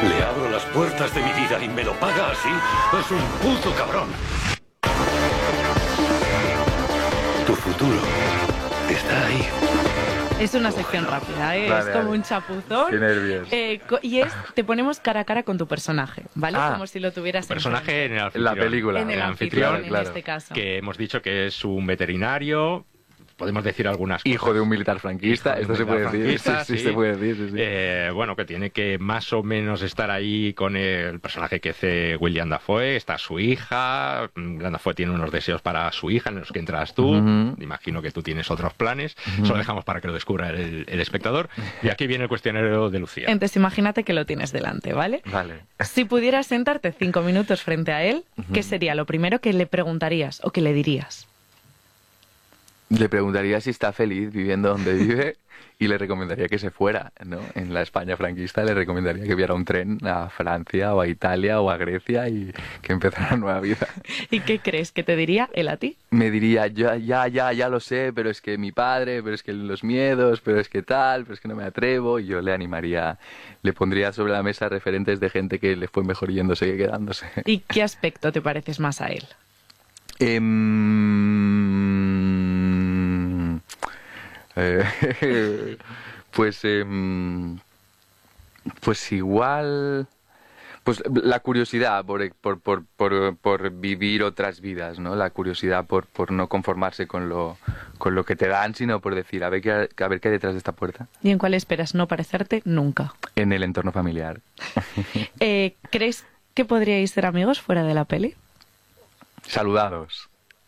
Le abro las puertas de mi vida y me lo paga así. Es un puto cabrón. Tu futuro está ahí. Es una sección rápida, ¿eh? Vale, es como vale. un chapuzón. Qué nervios. Te ponemos cara a cara con tu personaje, ¿vale? Como si lo tuvieras Personaje en el En anfitrión. la película. en el anfitrión, anfitrión, en este caso. Que hemos dicho que es un veterinario. Podemos decir algunas cosas. Hijo de un militar franquista, Hijo de esto un se puede militar decir. franquista, Sí, sí. se puede decir. Sí. Bueno, que tiene que más o menos estar ahí con el personaje que hace William Dafoe. Está su hija. William Dafoe tiene unos deseos para su hija en los que entras tú. Ujú. Imagino que tú tienes otros planes. Eso lo dejamos para que lo descubra el espectador. Y aquí viene el cuestionario de Lucía. Entonces imagínate que lo tienes delante, ¿vale? Vale. Si pudieras sentarte 5 minutos frente a él, ¿qué sería lo primero que le preguntarías o que le dirías? Le preguntaría si está feliz viviendo donde vive y le recomendaría que se fuera, ¿no? En la España franquista le recomendaría que viera un tren a Francia o a Italia o a Grecia y que empezara una nueva vida. ¿Y qué crees que te diría él a ti? Me diría, ya lo sé, pero es que mi padre, pero es que los miedos, pero es que tal, pero es que no me atrevo. Y yo le animaría, le pondría sobre la mesa referentes de gente que le fue mejor yéndose que quedándose. ¿Y qué aspecto te pareces más a él? Pues igual, pues la curiosidad por vivir otras vidas, ¿no? La curiosidad por no conformarse con lo que te dan, sino por decir, a ver qué hay detrás de esta puerta. ¿Y en cuál esperas no parecerte nunca? En el entorno familiar. ¿Crees que podríais ser amigos fuera de la peli? Saludados.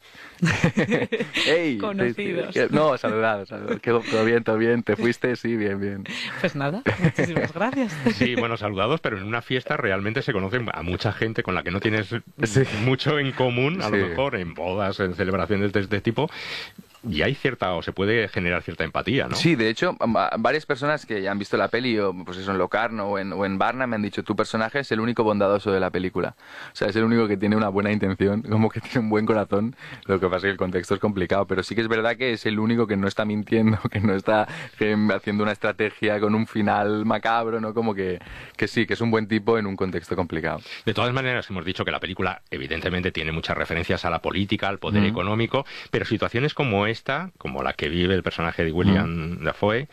Ey, Conocidos. No, saludados. Todo bien, te fuiste, sí, bien. Pues nada, muchísimas gracias. Sí, bueno, saludados, pero en una fiesta realmente se conocen a mucha gente con la que no tienes mucho en común, a lo mejor en bodas, en celebraciones de este tipo. Y hay cierta, o se puede generar cierta empatía, ¿no? Sí, de hecho, varias personas que ya han visto la peli, o pues eso, en Locarno o en Barna, me han dicho, tu personaje es el único bondadoso de la película. O sea, es el único que tiene una buena intención, como que tiene un buen corazón. Lo que pasa es que el contexto es complicado, pero sí que es verdad que es el único que no está mintiendo, que no está haciendo una estrategia con un final macabro, ¿no? Como que sí, que es un buen tipo en un contexto complicado. De todas maneras, hemos dicho que la película evidentemente tiene muchas referencias a la política, al poder económico, pero situaciones como esta, como la que vive el personaje de William Dafoe,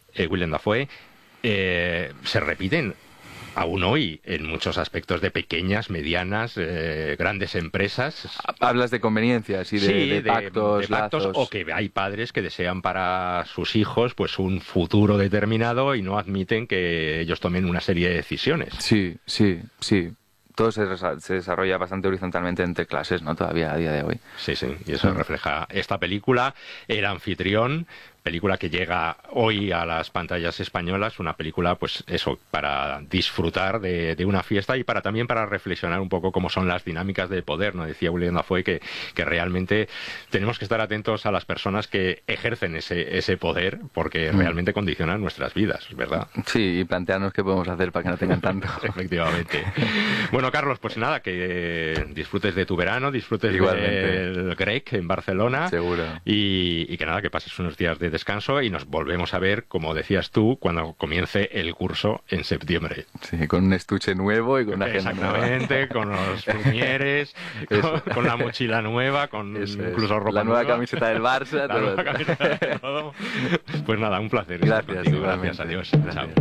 se repiten aún hoy en muchos aspectos de pequeñas, medianas, grandes empresas. Hablas de conveniencias y de pactos, de pactos, lazos. o que hay padres que desean para sus hijos pues un futuro determinado y no admiten que ellos tomen una serie de decisiones. Sí. Todo se desarrolla bastante horizontalmente entre clases, ¿no? Todavía a día de hoy. Sí, y eso refleja esta película, El anfitrión, película que llega hoy a las pantallas españolas, una película, pues eso, para disfrutar de una fiesta y también para reflexionar un poco cómo son las dinámicas del poder, ¿no? Decía William Dafoe que realmente tenemos que estar atentos a las personas que ejercen ese poder, porque realmente condicionan nuestras vidas, ¿verdad? Sí, y plantearnos qué podemos hacer para que no tengan tanto. Efectivamente. Bueno, Carlos, pues nada, que disfrutes de tu verano, disfrutes Igualmente. del Grec en Barcelona. Seguro. Y que nada, que pases unos días de descanso y nos volvemos a ver, como decías tú, cuando comience el curso en septiembre. Sí, con un estuche nuevo y con una agenda nueva. Exactamente, con los plumieres, con la mochila nueva, con incluso ropa la nueva nueva. camiseta del Barça. La nueva camiseta de todo. Pues nada, un placer. Gracias, igualmente. Gracias, adiós. Gracias. Chao.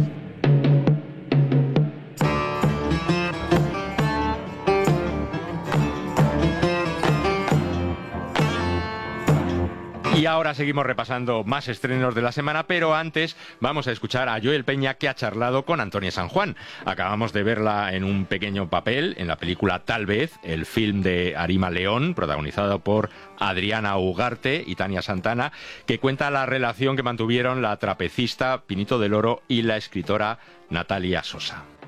Y ahora seguimos repasando más estrenos de la semana, pero antes vamos a escuchar a Joel Peña, que ha charlado con Antonia San Juan. Acabamos de verla en un pequeño papel en la película Tal vez, el film de Arima León, protagonizado por Adriana Ugarte y Tania Santana, que cuenta la relación que mantuvieron la trapecista Pinito del Oro y la escritora Natalia Sosa.